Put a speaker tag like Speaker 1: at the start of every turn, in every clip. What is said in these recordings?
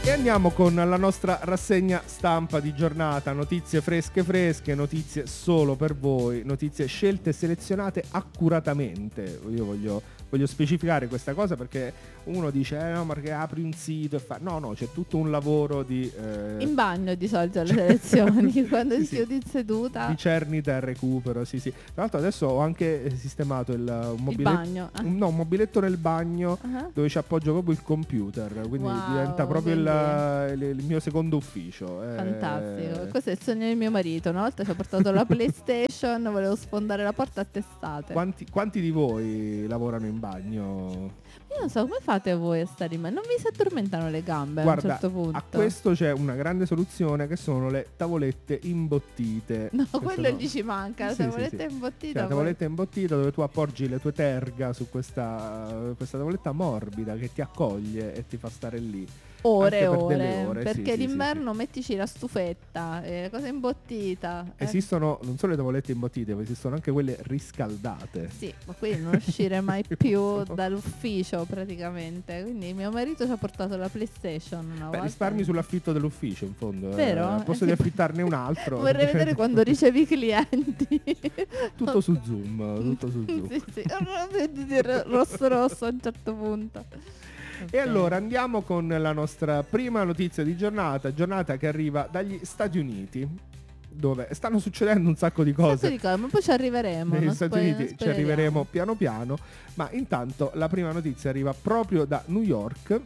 Speaker 1: E andiamo con la nostra rassegna stampa di giornata, notizie fresche, notizie solo per voi, notizie scelte e selezionate accuratamente. Io voglio specificare questa cosa perché uno dice no, ma che apri un sito e fa no, c'è tutto un lavoro di
Speaker 2: in bagno di solito le selezioni quando ti chiudi in seduta,
Speaker 1: di cernita e recupero, sì. Tra l'altro adesso ho anche sistemato un
Speaker 2: bagno.
Speaker 1: un mobiletto nel bagno dove ci appoggio proprio il computer, quindi diventa proprio il mio secondo ufficio.
Speaker 2: Fantastico, questo è il sogno del mio marito. Una volta ci ha portato la PlayStation, volevo sfondare la porta a testate.
Speaker 1: Quanti di voi lavorano in bagno?
Speaker 2: Io non so, come fate voi a stare in bagno? Non vi si addormentano le gambe?
Speaker 1: Guarda,
Speaker 2: a un certo punto?
Speaker 1: a questo c'è una grande soluzione, che sono le tavolette imbottite.
Speaker 2: No, quello gli ci manca, la tavoletta imbottita.
Speaker 1: Cioè, la tavoletta imbottita dove tu appoggi le tue terga su questa tavoletta morbida che ti accoglie e ti fa stare lì.
Speaker 2: Ore,
Speaker 1: sì,
Speaker 2: perché d'inverno mettici la stufetta, cosa imbottita.
Speaker 1: Esistono non solo le tavolette imbottite, ma esistono anche quelle riscaldate.
Speaker 2: Sì, ma quindi non uscire mai più dall'ufficio praticamente. Quindi mio marito ci ha portato la PlayStation una volta.
Speaker 1: Risparmi sull'affitto dell'ufficio in fondo.
Speaker 2: Vero?
Speaker 1: Posso di affittarne un altro.
Speaker 2: Vorrei vedere quando ricevi i clienti.
Speaker 1: Tutto su Zoom.
Speaker 2: Sì. Rosso a un certo punto.
Speaker 1: E allora andiamo con la nostra prima notizia di giornata che arriva dagli Stati Uniti, dove stanno succedendo un sacco di cose.
Speaker 2: Ma poi ci arriveremo.
Speaker 1: Negli Stati Uniti ci arriveremo piano piano, ma intanto la prima notizia arriva proprio da New York,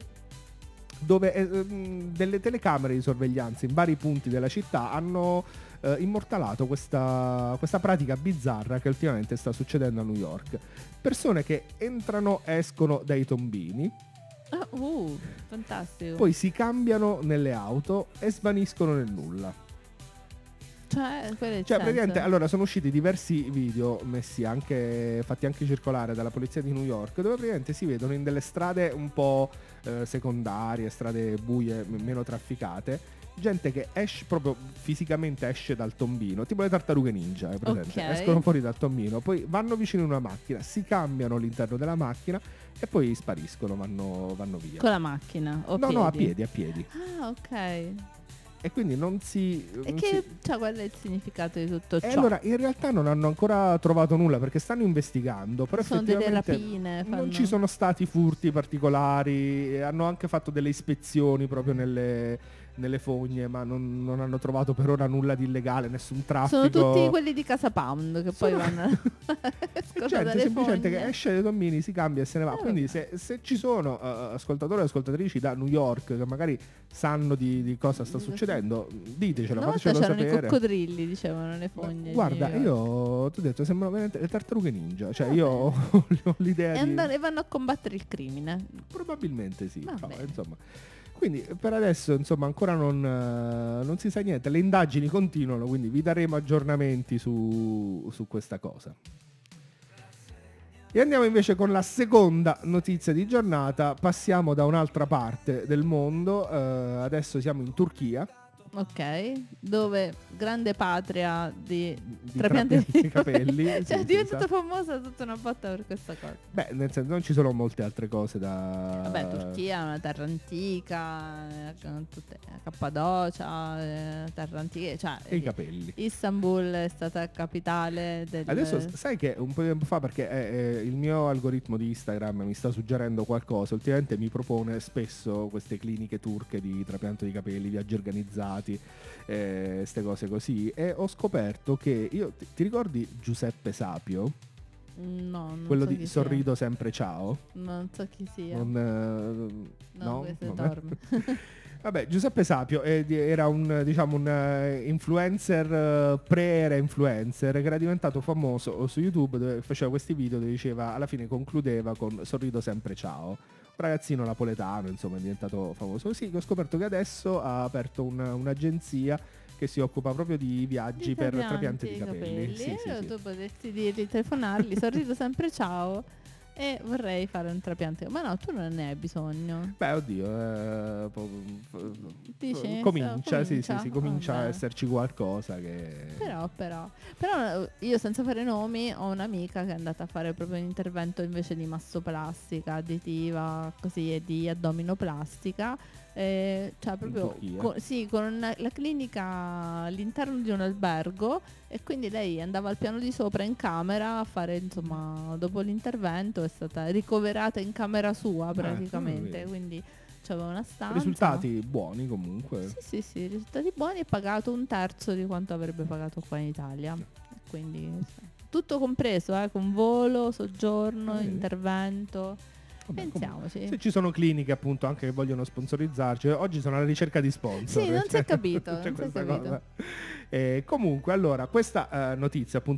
Speaker 1: dove delle telecamere di sorveglianza in vari punti della città hanno immortalato questa pratica bizzarra che ultimamente sta succedendo a New York. Persone che entrano e escono dai tombini,
Speaker 2: fantastico.
Speaker 1: poi si cambiano nelle auto e svaniscono nel nulla.
Speaker 2: Cioè
Speaker 1: praticamente, allora sono usciti diversi video fatti anche circolare dalla polizia di New York, dove praticamente si vedono in delle strade un po' secondarie, strade buie, meno trafficate, gente che proprio fisicamente esce dal tombino, tipo le tartarughe ninja, è presente?
Speaker 2: Okay.
Speaker 1: Escono fuori dal tombino, poi vanno vicino a una macchina, si cambiano all'interno della macchina e poi spariscono, vanno via.
Speaker 2: Con la macchina?
Speaker 1: No, a piedi.
Speaker 2: Ah, ok.
Speaker 1: E quindi non si...
Speaker 2: qual è il significato di tutto ciò?
Speaker 1: E allora in realtà non hanno ancora trovato nulla, perché stanno investigando, però
Speaker 2: sono delle
Speaker 1: effettivamente
Speaker 2: rapine,
Speaker 1: non ci sono stati furti particolari, hanno anche fatto delle ispezioni proprio nelle fogne, ma non hanno trovato per ora nulla di illegale, nessun traffico.
Speaker 2: Sono tutti quelli di Casa Pound che poi vanno
Speaker 1: gente semplicemente che esce dai tombini, si cambia e se ne va. Quindi se ci sono ascoltatori e ascoltatorici da New York che magari sanno di cosa sta succedendo, ditecelo, fatecelo sapere.
Speaker 2: C'erano i coccodrilli, dicevano, le fogne.
Speaker 1: Guarda, io ti ho detto, sembrano veramente le tartarughe ninja, cioè io ho l'idea
Speaker 2: e vanno a combattere il crimine.
Speaker 1: Probabilmente sì, no, insomma. Quindi per adesso ancora non si sa niente, le indagini continuano, quindi vi daremo aggiornamenti su questa cosa. E andiamo invece con la seconda notizia di giornata, passiamo da un'altra parte del mondo, adesso siamo in Turchia.
Speaker 2: Ok, dove grande patria di trapianti
Speaker 1: di capelli.
Speaker 2: Cioè è diventata famosa tutta una botta per questa cosa.
Speaker 1: Beh, nel senso, non ci sono molte altre cose da...
Speaker 2: Vabbè, Turchia è una terra antica, Cappadocia, terra antica, cioè
Speaker 1: e i capelli.
Speaker 2: Istanbul è stata capitale del...
Speaker 1: Adesso sai che un po' di tempo fa, perché il mio algoritmo di Instagram mi sta suggerendo qualcosa, ultimamente mi propone spesso queste cliniche turche di trapianto di capelli, viaggi organizzati, queste cose così, e ho scoperto che ti ricordi Giuseppe Sapio?
Speaker 2: No, non
Speaker 1: quello
Speaker 2: so
Speaker 1: di Sorrido
Speaker 2: sia.
Speaker 1: Sempre Ciao?
Speaker 2: Non so chi sia.
Speaker 1: No,
Speaker 2: questo dorme.
Speaker 1: Vabbè, Giuseppe Sapio era un influencer, pre-era influencer, che era diventato famoso su YouTube, dove faceva questi video dove diceva, alla fine concludeva con Sorrido Sempre Ciao. Un ragazzino napoletano, insomma, è diventato famoso. Sì, ho scoperto che adesso ha aperto un'agenzia che si occupa proprio di viaggi per trapianti di capelli.
Speaker 2: Tu potresti dirgli, telefonargli, Sorrido Sempre Ciao, e vorrei fare un trapianto. Ma no, tu non ne hai bisogno.
Speaker 1: Beh, oddio,
Speaker 2: Dici?
Speaker 1: comincia a
Speaker 2: Vabbè.
Speaker 1: esserci qualcosa che...
Speaker 2: Però io, senza fare nomi, ho un'amica che è andata a fare proprio un intervento invece di mastoplastica additiva, così, e di addominoplastica, cioè proprio
Speaker 1: Turchia.
Speaker 2: con la clinica all'interno di un albergo, e quindi lei andava al piano di sopra in camera a fare, insomma, dopo l'intervento è stata ricoverata in camera sua praticamente, quindi c'aveva una stanza.
Speaker 1: Risultati buoni comunque.
Speaker 2: Sì, risultati buoni, e pagato un terzo di quanto avrebbe pagato qua in Italia. Quindi tutto compreso, con volo, soggiorno, intervento.
Speaker 1: Vabbè,
Speaker 2: Pensiamoci.
Speaker 1: se ci sono cliniche appunto anche che vogliono sponsorizzarci, oggi sono alla ricerca di sponsor.
Speaker 2: Sì, non si è capito.
Speaker 1: C'è
Speaker 2: Non si è
Speaker 1: questa
Speaker 2: capito.
Speaker 1: cosa. Comunque, allora, questa notizia appunto